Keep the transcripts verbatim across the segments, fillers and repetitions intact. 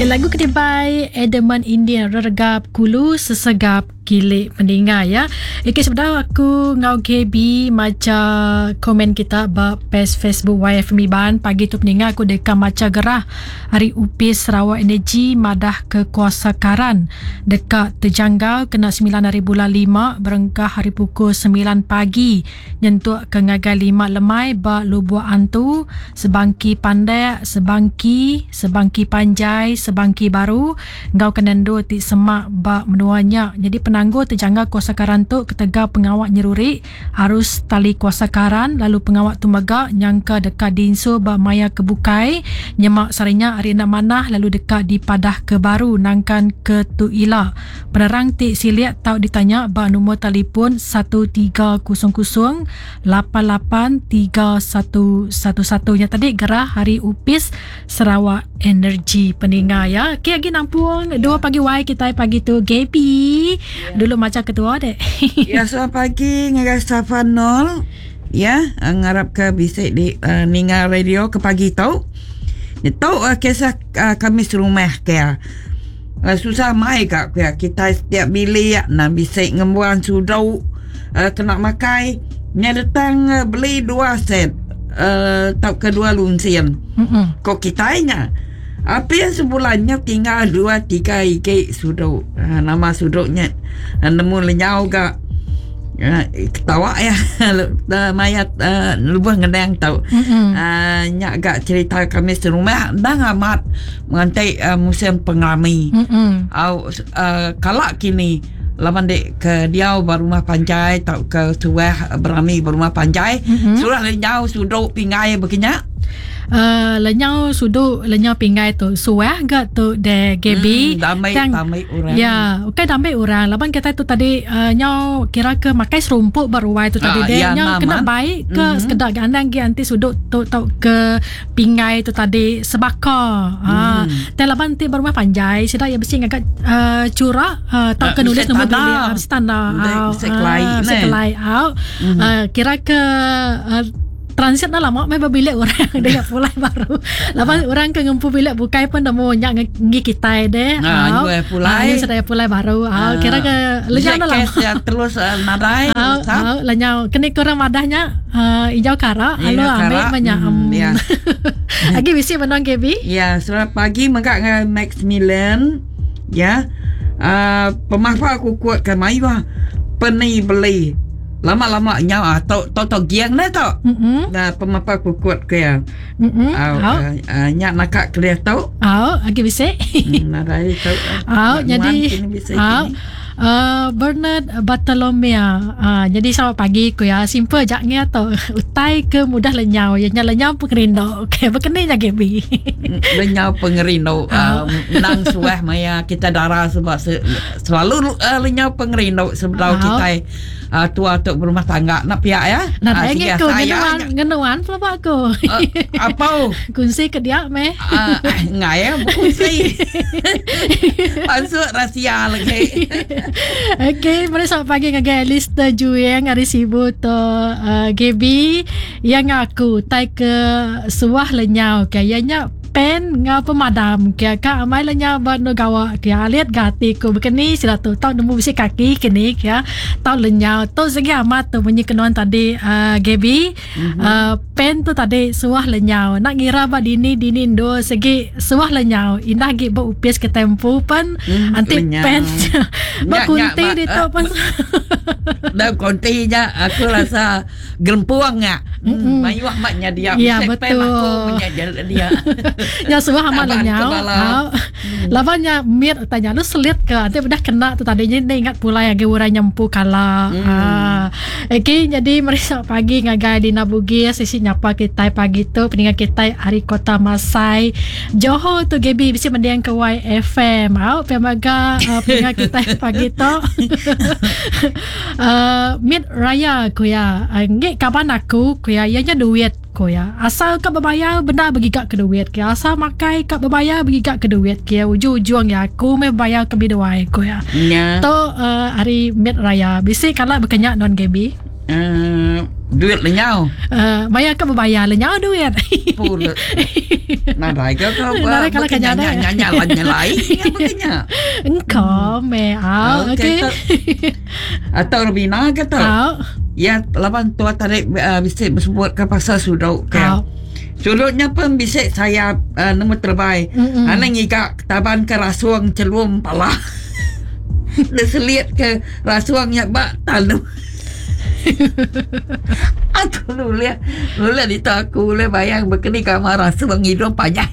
Ya, lagu ketibai Edaman Indian Regap Kulu Sesegap Kilik pendengar ya. Okay, sebenarnya aku ngau K B macam komen kita ba page Facebook Y F M Iban pagi tu pendengar aku dekat macam gerah Hari Upis Sarawak Energi madah kekuasakaran dekat terjangkau kena sembilan hari bulan lima berengkah hari pukul sembilan pagi nyentuh ke ngagai lima lemai ba Lubuak Antu sebangki pandai sebangki sebangki panjai sebangki baru ngau kenendo ti semak ba menuanya. Jadi penangguh terjangkau kuasakaran tu ketega pengawak nyeruri harus tali kuasakaran lalu pengawak tu megak nyangka dekat dinso ba maya kebukai nyemak sarinya hari nak manah lalu dekat di padah ke baru nangkan ke tu ila penerang ti siliat tau ditanya ba nombor telefon satu tiga kosong kosong lapan lapan tiga satu satu satu nya tadi gerah Hari Upis Sarawak Energi pendengar ya. Okay, lagi nampung dua pagi wai kita pagi tu Gaby yeah. Dulu macam ketua dek. Ya, selamat pagi ngagai Safan Nol. Ya, ngarap ke bisik di uh, Ninga Radio ke pagi tau. Ni tau uh, kisah uh, kami serumah ke uh, susah mai kak ke kita setiap bilik nak bisik ngembuan sudau uh, kena makai nya datang uh, beli dua set uh, tau kedua lunsian. Mm-mm. Kok kitanya apa yang sebulannya tinggal dua tiga ike suduk uh, nama suduknya uh, nemu lenyau gak uh, ketawa ya uh, mayat uh, lubang ngendang tau uh, nyak gak cerita kami serumah dah amat mengantai uh, musim pengalami uh, uh, kalak kini laman dek ke Diau berumah panjai tau ke Suah berami berumah panjai mm-hmm. Surah lenyau suduk pingai begini Uh, lenyau suduk lenyau pingai tu suah gak tu de Gaby hmm, damai Tang, damai orang ya okay damai orang laban kita tu tadi uh, nyau kira ke makai serumpuk beruai tu tadi ah, de ya, nyau kena baik ke mm-hmm. sekedar gandang gi anti suduk tu tau ke pingai tu tadi sebakar ah mm. dan laban ti berumah panjai sida ya besi ngagak uh, curak uh, tau uh, ke nulis nombor bilik standar sekelai sekelai out kira ke uh, transit dah lama mai bilik orang dia pulai baru lapan orang ke ngempu bilik bukai pun dah mau nyak ngi kita deh ah gue pulai sudah pulai baru ah kira ke lenyau dah lama ya terus nadai ah lenyau kini kurang madahnya hijau kara lalu ambil banyak lagi bisi menang Gaby ya selamat pagi mengak Max Milan ya pemahfa aku kuat ke maiwa peni beli lama-lama nyau ah to to to giang na to mm-hmm. Nah pemapa kuat ke yang mm-hmm. Au uh, uh, nyak nakak kelih tau au agi bisik nah dari tau au jadi au Uh, Bernard Bartolomea uh, jadi selamat pagi ku ya simple jaknya atau utai ke mudah lenyau ya lenyau pengerindo okey berkenanya Gaby lenyau pengerindo uh, nang suah maya kita darah sebab se, selalu uh, lenyau pengerindo sebab kita uh, tua untuk berumah tangga nak pihak ya nak uh, ingat ku genuan genuan apa aku uh, apa kunci ke dia meh uh, ngai ya kunci masuk rahsia lagi. Okay, mari selamat pagi dengan Lister Juyeng hari sibuk tu uh, Gaby yang aku tai ke suah lenyau kayaknya pen ngau pemadam kaya ka amai lenyau ba no gawa kaya lihat gati ku begini sila tu tau nemu bisi kaki kini kaya tau lenyau tu segi amat tu bunyi kenuan tadi uh, Gaby mm-hmm. uh, pen tu tadi suah lenyau nak ngira ba dini dini do segi suah lenyau indah gi ba upis ke tempu pan mm, anti lenyau. Pen ba kunti di tu pan dah kunti je aku rasa gempuang ngak mm-hmm. Mayuak maknya dia ya betul aku punya dia ya suah amat lenyau lawannya mir tanya lu selit ke nanti udah kena tu tadinya dia ingat pula yang orang nyempu kala hmm. ah. Okay, jadi mereka pagi ngagai di Nabugis sisi nyapa kita pagi tu peninggal kita hari Kota Masai Johor tu Gaby bisa mendiang ke Y F M au pemaga uh, peninggal kita pagi tu uh, mid raya ku ya nggak kapan aku ku ya ianya duit ko ya asal kau berbayar benda bagi kak ke duit ke asal makai kak berbayar bagi kak ke duit ke ujung-ujung ya aku me bayar ke biduai ko ya yeah. To uh, hari mid raya bisi kalau berkenyak non Gaby Uh, duit lenyau. Uh, Maya kan berbayar lenyau duit. Pula. Nadai kau kau Nadai kalau kan nyada. Nyanyi lain lain. Begini. Engkau me au. Okey. Atau Robina kata. Au. Ya, lawan tua tarik uh, bisik bersebut ke pasal sudut kan. Sudutnya pun bisik saya uh, nombor terbaik. Ana ngigak taban ke rasuang celum pala. Neseliat ke rasuangnya bak tanam. Aku lulia lulia di aku lulia bayang berkini kamar rasuang hidup banyak.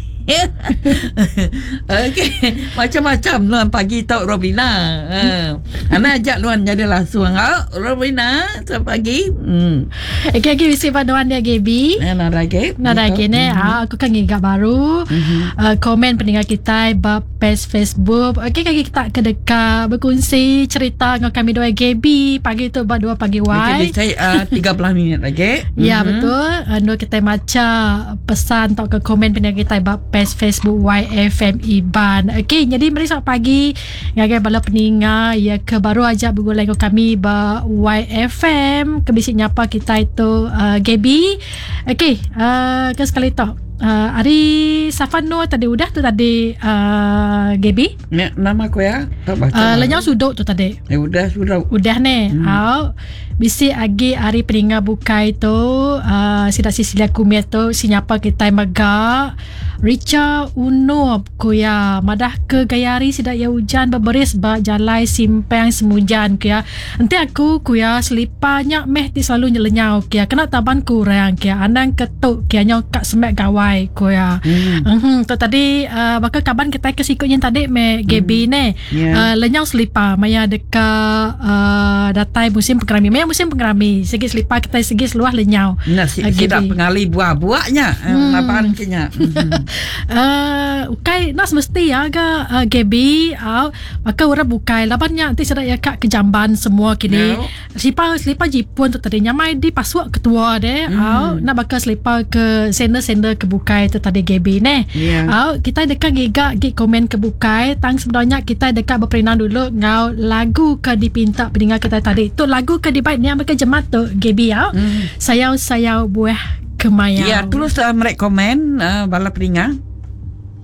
Okey, macam-macam luan pagi tau Robina. Uh, Ana ajak luan jadi langsung. Oh, Robina, selamat pagi. Hmm. Okey, okey, mesti paduan dia Gaby. Eh, nak lagi? Nak lagi ni. Ah, aku kan ngigak baru. Mm-hmm. Uh, komen pendengar kita bab page Facebook. Okey, kaki kita ke dekat berkongsi cerita dengan kami dua Gaby. Pagi tu bab dua pagi wai. Okey, saya uh, tiga belas minit lagi. Ya, mm-hmm. betul. Uh, kita baca pesan atau ke komen pendengar kita bab page Facebook Y F M Iban. Okey, jadi mari selamat pagi. Ngagai bala peninga ya ke baru aja bergulai dengan kami ba Y F M ke bisik nyapa kita itu uh, Gaby. Okey, uh, ke sekali tu. Uh, Ari Safano tadi udah tu tadi uh, Gaby. Ya, nama aku ya. Tak baca. Uh, lenyau sudut tu tadi. Ya udah sudah. Udah ni. Hmm. Au. Bisi agi hari peringa bukai tu uh, sida Sisilia kumia tu sinyapa kita maga Richa Uno kuya madah ke gayari sida ya hujan berberis ba jalai simpang semujan kuya. Nanti aku kuya selipanya meh ti selalu nyelenyau kuya kena taban kurang kuya andang ketuk kuya nyok kak semek gawai kuya. Hmm. Uh-huh. Tu tadi uh, bakal kaban kita kesikutnya tadi me Gaby hmm. ne. Yeah. Uh, lenyau selipa maya dekat uh, datai musim pengerami. Maya musim pengerami. Segi selipa kita segi seluah lenyau. Nah, si, uh, tidak pengali buah-buahnya. Hmm. Apaan kenya. uh, ukai nak semesti ya ga uh, Gaby au uh, maka orang bukai labannya nanti sudah ya kak kejamban semua kini. No. Selipa selipa Jepun tu tadinya mai di pasuak ketua deh. Hmm. Au nak bakal selipa ke sender-sender ke bukai tu tadi Gaby ne. Yeah. Au kita dekat giga gig komen ke bukai tang sebenarnya kita dekat berperinang dulu ngau lagu ke dipinta pendengar kita tadi. Tu lagu ke dibaik ni mereka jemaat tu Gaby ya. Hmm. Sayau sayau buah kemayau. Ya, terus uh, mereka komen uh, bala pendengar.